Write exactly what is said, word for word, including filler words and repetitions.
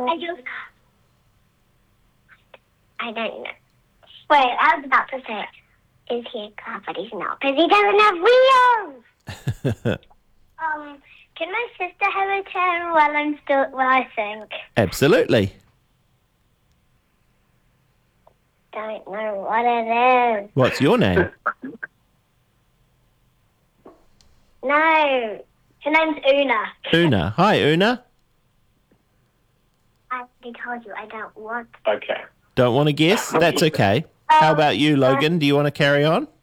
I just... I don't know. Wait, I was about to say, is he a car? But he's not, because he doesn't have wheels! um, can my sister have a turn while I'm still, while I think? Absolutely. Don't know what it is. What's your name? No, her name's Una. Una. Hi, Una. I already told you I don't want. Okay. Don't want to guess? That's okay. How about you, Logan? Do you want to carry on?